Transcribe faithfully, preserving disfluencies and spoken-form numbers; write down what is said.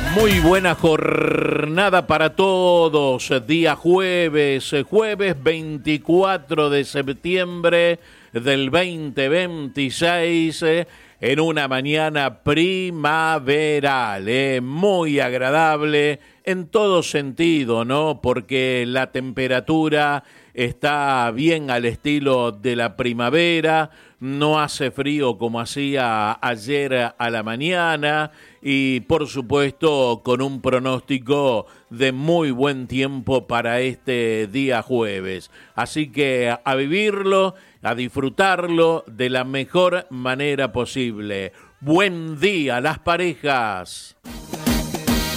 Muy buena jornada para todos. Día jueves, jueves veinticuatro de septiembre del veinte veintiséis, en una mañana primaveral, eh, muy agradable en todo sentido, ¿no? Porque la temperatura está bien al estilo de la primavera, no hace frío como hacía ayer a la mañana y por supuesto con un pronóstico de muy buen tiempo para este día jueves. Así que a vivirlo, a disfrutarlo de la mejor manera posible. Buen día, las parejas.